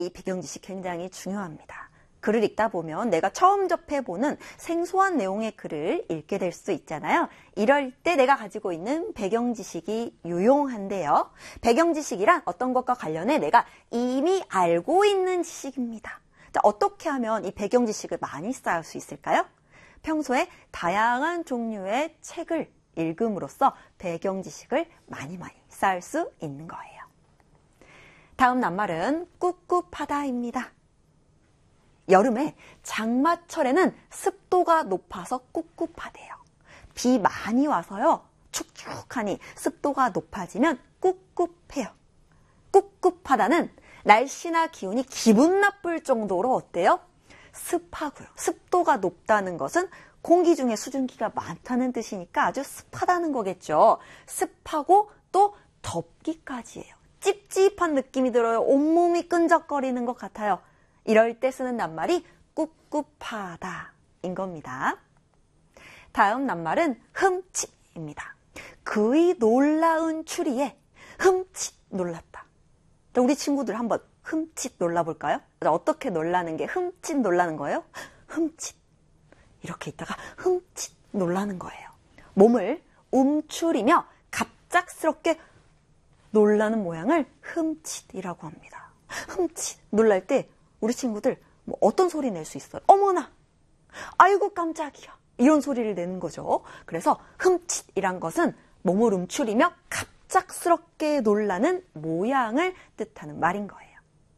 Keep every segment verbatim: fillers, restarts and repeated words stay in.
이 배경지식 굉장히 중요합니다. 글을 읽다 보면 내가 처음 접해보는 생소한 내용의 글을 읽게 될 수 있잖아요. 이럴 때 내가 가지고 있는 배경지식이 유용한데요. 배경지식이란 어떤 것과 관련해 내가 이미 알고 있는 지식입니다. 자, 어떻게 하면 이 배경지식을 많이 쌓을 수 있을까요? 평소에 다양한 종류의 책을 읽음으로써 배경지식을 많이 많이 쌓을 수 있는 거예요. 다음 낱말은 꿉꿉하다입니다. 여름에 장마철에는 습도가 높아서 꿉꿉하대요. 비 많이 와서요. 축축하니 습도가 높아지면 꿉꿉해요. 꿉꿉하다는 날씨나 기온이 기분 나쁠 정도로 어때요? 습하고요. 습도가 높다는 것은 공기 중에 수증기가 많다는 뜻이니까 아주 습하다는 거겠죠. 습하고 또 덥기까지예요. 찝찝한 느낌이 들어요. 온몸이 끈적거리는 것 같아요. 이럴 때 쓰는 낱말이 꿉꿉하다인 겁니다. 다음 낱말은 흠칫입니다. 그의 놀라운 추리에 흠칫 놀랐다. 우리 친구들 한번 흠칫 놀라볼까요? 어떻게 놀라는 게 흠칫 놀라는 거예요? 흠칫. 이렇게 있다가 흠칫 놀라는 거예요. 몸을 움츠리며 갑작스럽게 놀라는 모양을 흠칫이라고 합니다. 흠칫 놀랄 때 우리 친구들 뭐 어떤 소리 낼 수 있어요? 어머나! 아이고 깜짝이야! 이런 소리를 내는 거죠. 그래서 흠칫이란 것은 몸을 움츠리며 갑작스럽게 놀라는 모양을 뜻하는 말인 거예요.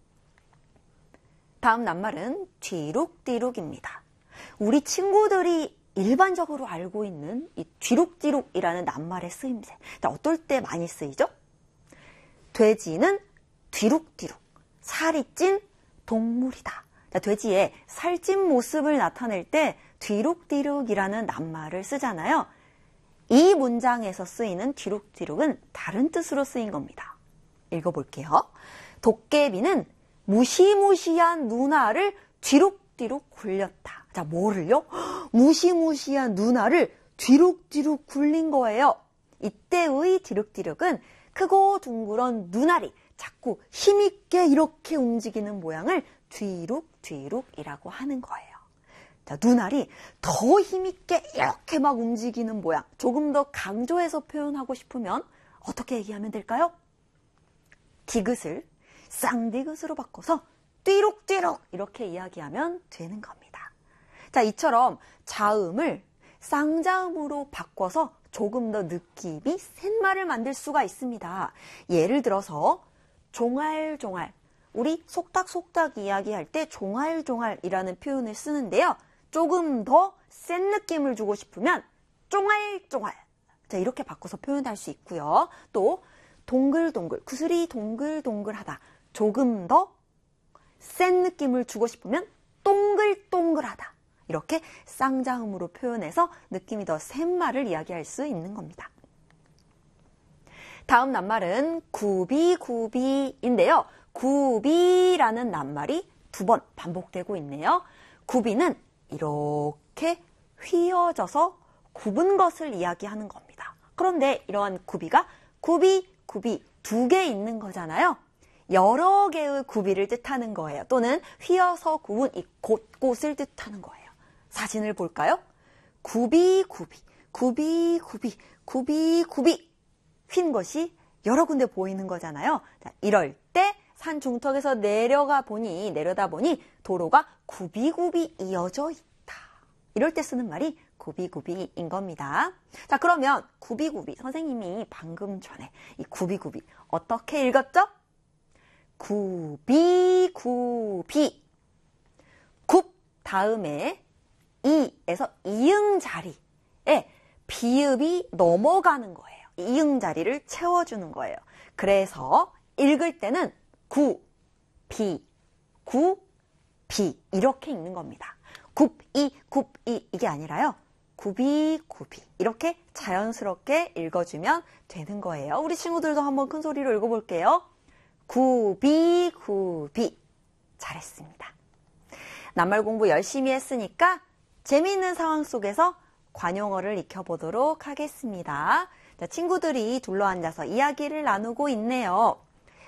다음 낱말은 뒤룩뒤룩입니다. 우리 친구들이 일반적으로 알고 있는 이 뒤룩뒤룩이라는 낱말의 쓰임새. 어떨 때 많이 쓰이죠? 돼지는 뒤룩뒤룩, 살이 찐 동물이다. 돼지의 살찐 모습을 나타낼 때 뒤룩뒤룩이라는 낱말을 쓰잖아요. 이 문장에서 쓰이는 뒤룩뒤룩은 다른 뜻으로 쓰인 겁니다. 읽어볼게요. 도깨비는 무시무시한 누나를 뒤룩뒤룩 굴렸다. 자, 뭐를요? 무시무시한 누나를 뒤룩뒤룩 굴린 거예요. 이때의 뒤룩뒤룩은 크고 둥그런 눈알이 자꾸 힘있게 이렇게 움직이는 모양을 뒤룩뒤룩이라고 하는 거예요. 자, 눈알이 더 힘있게 이렇게 막 움직이는 모양, 조금 더 강조해서 표현하고 싶으면 어떻게 얘기하면 될까요? 디귿을 쌍디귿으로 바꿔서 띠룩띠룩 이렇게 이야기하면 되는 겁니다. 자, 이처럼 자음을 쌍자음으로 바꿔서 조금 더 느낌이 센 말을 만들 수가 있습니다. 예를 들어서 종알종알, 우리 속닥속닥 이야기할 때 종알종알이라는 표현을 쓰는데요. 조금 더 센 느낌을 주고 싶으면 쫑알쫑알, 자, 이렇게 바꿔서 표현할 수 있고요. 또 동글동글, 구슬이 동글동글하다, 조금 더 센 느낌을 주고 싶으면 동글동글하다, 이렇게 쌍자음으로 표현해서 느낌이 더 센 말을 이야기할 수 있는 겁니다. 다음 낱말은 구비구비인데요. 구비라는 낱말이 두 번 반복되고 있네요. 구비는 이렇게 휘어져서 굽은 것을 이야기하는 겁니다. 그런데 이러한 구비가 구비, 구비 두 개 있는 거잖아요. 여러 개의 구비를 뜻하는 거예요. 또는 휘어서 구운 이 곳곳을 뜻하는 거예요. 사진을 볼까요? 구비, 구비, 구비, 구비, 구비, 구비. 휜 것이 여러 군데 보이는 거잖아요. 자, 이럴 때 산 중턱에서 내려가 보니, 내려다 보니 도로가 구비구비 이어져 있다. 이럴 때 쓰는 말이 구비구비인 겁니다. 자, 그러면 구비구비, 선생님이 방금 전에 이 구비구비 어떻게 읽었죠? 구비구비. 굽 다음에 이에서 이응 자리에 비읍이 넘어가는 거예요. 이응 자리를 채워주는 거예요. 그래서 읽을 때는 구, 비, 구, 비 이렇게 읽는 겁니다. 굽이, 굽이 이게 아니라요. 구비, 구비 이렇게 자연스럽게 읽어주면 되는 거예요. 우리 친구들도 한번 큰 소리로 읽어볼게요. 구비, 구비. 잘했습니다. 낱말 공부 열심히 했으니까 재미있는 상황 속에서 관용어를 익혀보도록 하겠습니다. 자, 친구들이 둘러앉아서 이야기를 나누고 있네요.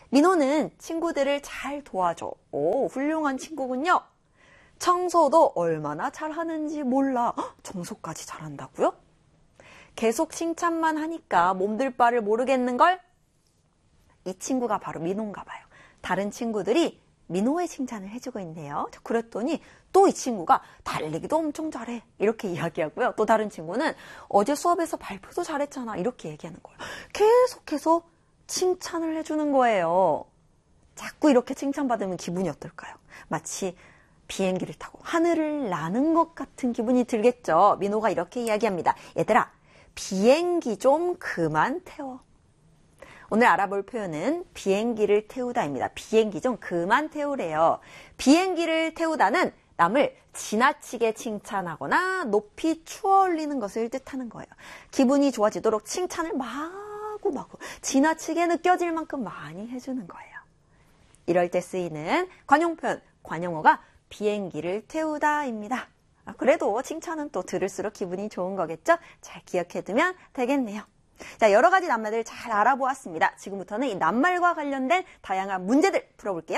민호는 친구들을 잘 도와줘. 오, 훌륭한 친구군요. 청소도 얼마나 잘하는지 몰라. 헉, 청소까지 잘한다고요? 계속 칭찬만 하니까 몸둘 바를 모르겠는걸? 이 친구가 바로 민호인가 봐요. 다른 친구들이 민호의 칭찬을 해주고 있네요. 그랬더니 또 이 친구가 달리기도 엄청 잘해. 이렇게 이야기하고요. 또 다른 친구는 어제 수업에서 발표도 잘했잖아. 이렇게 얘기하는 거예요. 계속해서 칭찬을 해주는 거예요. 자꾸 이렇게 칭찬받으면 기분이 어떨까요? 마치 비행기를 타고 하늘을 나는 것 같은 기분이 들겠죠. 민호가 이렇게 이야기합니다. 얘들아, 비행기 좀 그만 태워. 오늘 알아볼 표현은 비행기를 태우다입니다. 비행기 좀 그만 태우래요. 비행기를 태우다는 남을 지나치게 칭찬하거나 높이 추어올리는 것을 뜻하는 거예요. 기분이 좋아지도록 칭찬을 마구마구 지나치게 느껴질 만큼 많이 해주는 거예요. 이럴 때 쓰이는 관용 표현, 관용어가 비행기를 태우다입니다. 아, 그래도 칭찬은 또 들을수록 기분이 좋은 거겠죠? 잘 기억해두면 되겠네요. 자, 여러 가지 낱말들 잘 알아보았습니다. 지금부터는 이 낱말과 관련된 다양한 문제들 풀어볼게요.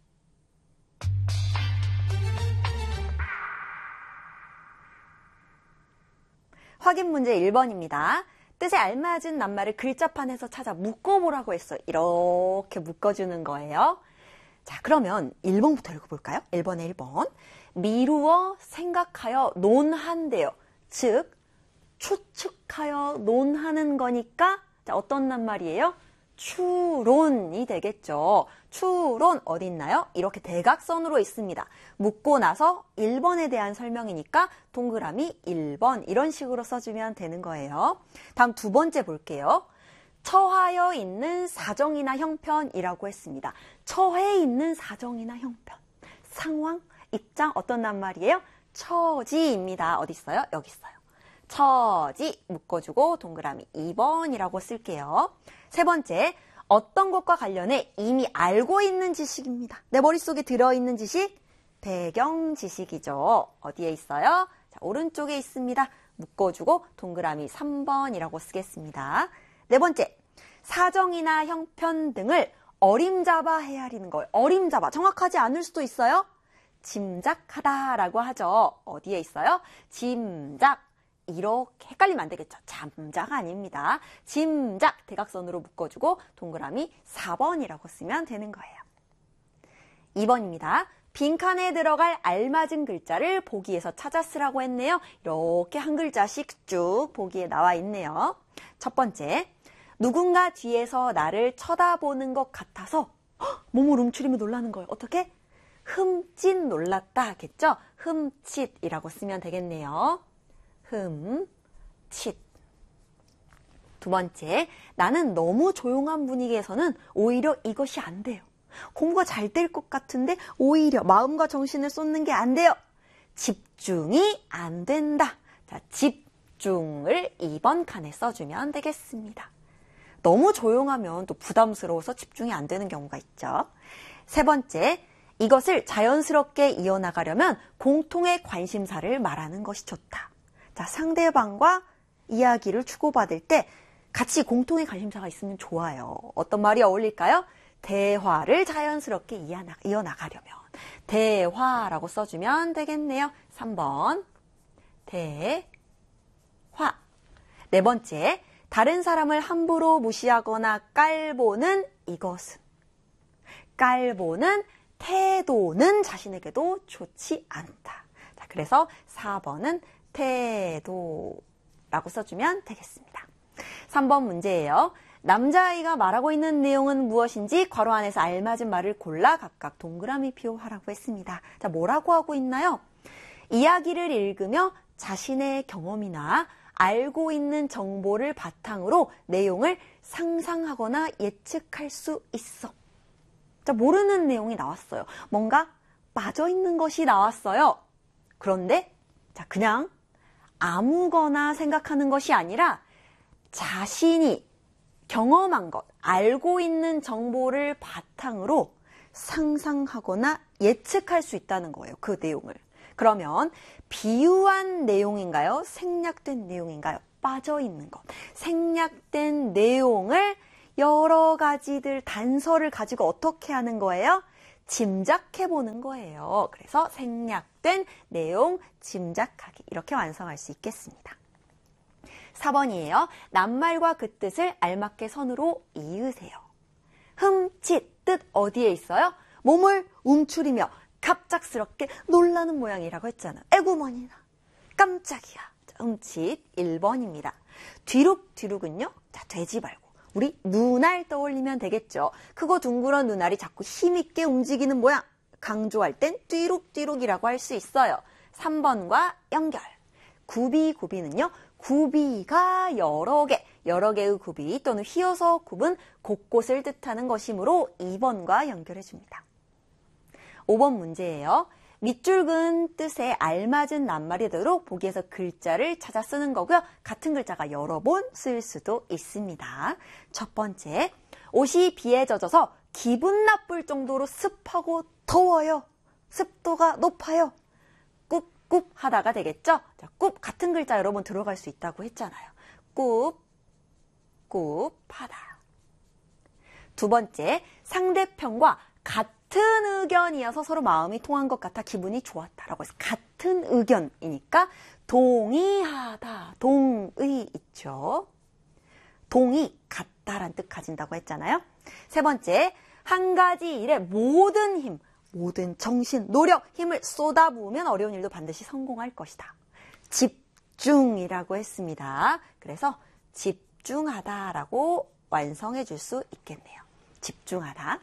확인 문제 일 번입니다. 뜻에 알맞은 낱말을 글자판에서 찾아 묶어보라고 했어요. 이렇게 묶어주는 거예요. 자, 그러면 일 번부터 읽어볼까요? 일 번에 일 번. 미루어 생각하여 논한대요. 즉, 추측하여 논하는 거니까 자, 어떤 낱말이에요? 추론이 되겠죠. 추론 어디 있나요? 이렇게 대각선으로 있습니다. 묻고 나서 일 번에 대한 설명이니까 동그라미 일 번 이런 식으로 써주면 되는 거예요. 다음 두 번째 볼게요. 처하여 있는 사정이나 형편이라고 했습니다. 처해 있는 사정이나 형편. 상황, 입장 어떤 낱말이에요? 처지입니다. 어디 있어요? 여기 있어요. 처지 묶어주고 동그라미 이 번이라고 쓸게요. 세 번째, 어떤 것과 관련해 이미 알고 있는 지식입니다. 내 머릿속에 들어있는 지식, 배경 지식이죠. 어디에 있어요? 자, 오른쪽에 있습니다. 묶어주고 동그라미 삼 번이라고 쓰겠습니다. 네 번째, 사정이나 형편 등을 어림잡아 헤아리는 걸. 어림잡아, 정확하지 않을 수도 있어요. 짐작하다라고 하죠. 어디에 있어요? 짐작. 이렇게 헷갈리면 안 되겠죠. 잠작 아닙니다. 짐작 대각선으로 묶어주고 동그라미 사 번이라고 쓰면 되는 거예요. 이 번입니다. 빈칸에 들어갈 알맞은 글자를 보기에서 찾아 쓰라고 했네요. 이렇게 한 글자씩 쭉 보기에 나와 있네요. 첫 번째, 누군가 뒤에서 나를 쳐다보는 것 같아서 헉, 몸을 움츠리며 놀라는 거예요. 어떻게? 흠칫 놀랐다 하겠죠? 흠칫이라고 쓰면 되겠네요. 흠칫. 두 번째, 나는 너무 조용한 분위기에서는 오히려 이것이 안 돼요. 공부가 잘 될 것 같은데 오히려 마음과 정신을 쏟는 게 안 돼요. 집중이 안 된다. 자, 집중을 이 번 칸에 써주면 되겠습니다. 너무 조용하면 또 부담스러워서 집중이 안 되는 경우가 있죠. 세 번째, 이것을 자연스럽게 이어나가려면 공통의 관심사를 말하는 것이 좋다. 자, 상대방과 이야기를 주고받을 때 같이 공통의 관심사가 있으면 좋아요. 어떤 말이 어울릴까요? 대화를 자연스럽게 이어나가려면 대화라고 써주면 되겠네요. 삼 번 대화. 네 번째, 다른 사람을 함부로 무시하거나 깔보는 이것은. 깔보는 태도는 자신에게도 좋지 않다. 자, 그래서 사 번은 태도라고 써주면 되겠습니다. 삼 번 문제예요. 남자아이가 말하고 있는 내용은 무엇인지 괄호 안에서 알맞은 말을 골라 각각 동그라미 표하라고 했습니다. 자, 뭐라고 하고 있나요? 이야기를 읽으며 자신의 경험이나 알고 있는 정보를 바탕으로 내용을 상상하거나 예측할 수 있어. 자, 모르는 내용이 나왔어요. 뭔가 빠져있는 것이 나왔어요. 그런데 자, 그냥 아무거나 생각하는 것이 아니라 자신이 경험한 것, 알고 있는 정보를 바탕으로 상상하거나 예측할 수 있다는 거예요. 그 내용을. 그러면 비유한 내용인가요? 생략된 내용인가요? 빠져있는 것. 생략된 내용을 여러 가지들 단서를 가지고 어떻게 하는 거예요? 짐작해 보는 거예요. 그래서 생략된 내용 짐작하기 이렇게 완성할 수 있겠습니다. 사 번이에요. 낱말과 그 뜻을 알맞게 선으로 이으세요. 흠칫 뜻 어디에 있어요? 몸을 움츠리며 갑작스럽게 놀라는 모양이라고 했잖아요. 에구머니나 깜짝이야. 흠칫 일 번입니다. 뒤룩뒤룩은요. 자, 돼지 말고 우리 눈알 떠올리면 되겠죠. 크고 둥그런 눈알이 자꾸 힘있게 움직이는 모양. 강조할 땐 뒤룩뒤룩이라고 할 수 있어요. 삼 번과 연결. 구비구비는요. 구비가 여러 개, 여러 개의 구비 또는 휘어서 굽은 곳곳을 뜻하는 것이므로 이 번과 연결해 줍니다. 오 번 문제예요. 밑줄 그은 뜻에 알맞은 낱말이 되도록 보기에서 글자를 찾아 쓰는 거고요. 같은 글자가 여러 번 쓸 수도 있습니다. 첫 번째, 옷이 비에 젖어서 기분 나쁠 정도로 습하고 더워요. 습도가 높아요. 꿉꿉 하다가 되겠죠? 자, 꿉 같은 글자 여러 번 들어갈 수 있다고 했잖아요. 꿉, 꿉 하다. 두 번째, 상대편과 같은 의견이어서 서로 마음이 통한 것 같아 기분이 좋았다라고 해서 같은 의견이니까 동의하다, 동의 있죠. 동의, 같다란 뜻 가진다고 했잖아요. 세 번째, 한 가지 일에 모든 힘, 모든 정신, 노력, 힘을 쏟아부으면 어려운 일도 반드시 성공할 것이다. 집중이라고 했습니다. 그래서 집중하다라고 완성해 줄 수 있겠네요. 집중하다.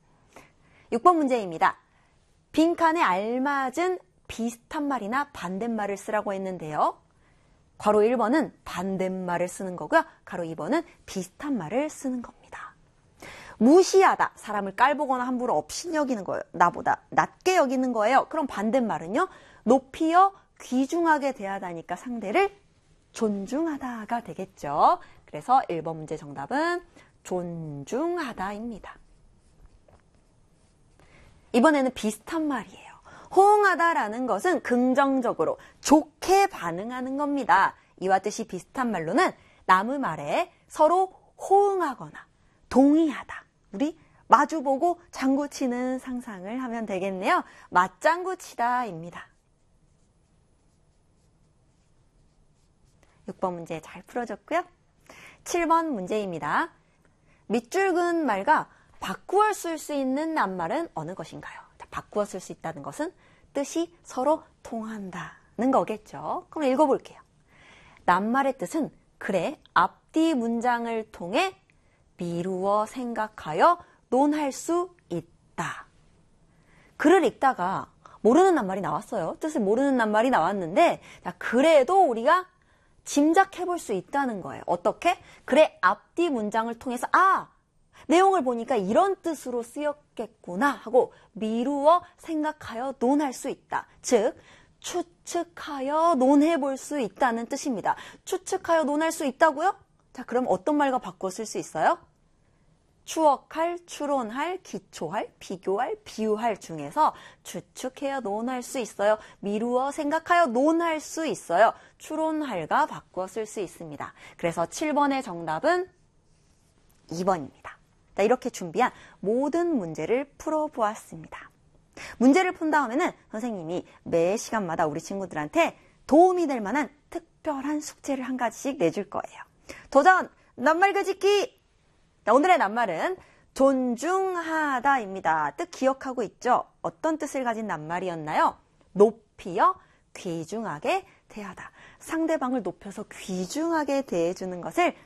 육 번 문제입니다. 빈칸에 알맞은 비슷한 말이나 반대말을 쓰라고 했는데요. 괄호 일 번은 반대말을 쓰는 거고요. 괄호 이 번은 비슷한 말을 쓰는 겁니다. 무시하다, 사람을 깔보거나 함부로 없이 여기는 거예요. 나보다 낮게 여기는 거예요. 그럼 반대말은요. 높이어 귀중하게 대하다니까 상대를 존중하다가 되겠죠. 그래서 일 번 문제 정답은 존중하다입니다. 이번에는 비슷한 말이에요. 호응하다라는 것은 긍정적으로 좋게 반응하는 겁니다. 이와 뜻이 비슷한 말로는 남의 말에 서로 호응하거나 동의하다. 우리 마주보고 장구치는 상상을 하면 되겠네요. 맞장구치다입니다. 육 번 문제 잘 풀어줬고요. 칠 번 문제입니다. 밑줄 그은 말과 바꾸어 쓸 수 있는 낱말은 어느 것인가요? 바꾸어 쓸 수 있다는 것은 뜻이 서로 통한다는 거겠죠. 그럼 읽어볼게요. 낱말의 뜻은 그래 앞뒤 문장을 통해 미루어 생각하여 논할 수 있다. 글을 읽다가 모르는 낱말이 나왔어요. 뜻을 모르는 낱말이 나왔는데 그래도 우리가 짐작해볼 수 있다는 거예요. 어떻게? 그래 앞뒤 문장을 통해서 아! 내용을 보니까 이런 뜻으로 쓰였겠구나 하고 미루어 생각하여 논할 수 있다. 즉 추측하여 논해볼 수 있다는 뜻입니다. 추측하여 논할 수 있다고요? 자, 그럼 어떤 말과 바꿔 쓸 수 있어요? 추억할, 추론할, 기초할, 비교할, 비유할 중에서 추측해야 논할 수 있어요. 미루어 생각하여 논할 수 있어요. 추론할과 바꿔 쓸 수 있습니다. 그래서 칠 번의 정답은 이 번입니다. 자, 이렇게 준비한 모든 문제를 풀어보았습니다. 문제를 푼 다음에는 선생님이 매 시간마다 우리 친구들한테 도움이 될 만한 특별한 숙제를 한 가지씩 내줄 거예요. 도전! 낱말 그짓기! 자, 오늘의 낱말은 존중하다입니다. 뜻 기억하고 있죠? 어떤 뜻을 가진 낱말이었나요? 높이어 귀중하게 대하다. 상대방을 높여서 귀중하게 대해주는 것을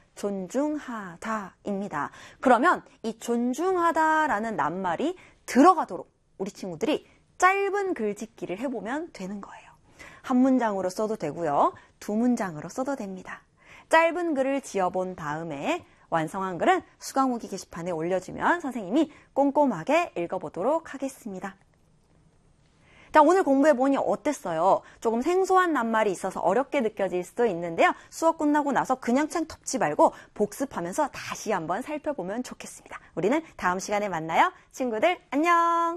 존중하다입니다. 그러면 이 존중하다라는 낱말이 들어가도록 우리 친구들이 짧은 글짓기를 해보면 되는 거예요. 한 문장으로 써도 되고요. 두 문장으로 써도 됩니다. 짧은 글을 지어본 다음에 완성한 글은 수강후기 게시판에 올려주면 선생님이 꼼꼼하게 읽어보도록 하겠습니다. 자, 오늘 공부해보니 어땠어요? 조금 생소한 낱말이 있어서 어렵게 느껴질 수도 있는데요. 수업 끝나고 나서 그냥 창 덮지 말고 복습하면서 다시 한번 살펴보면 좋겠습니다. 우리는 다음 시간에 만나요. 친구들 안녕!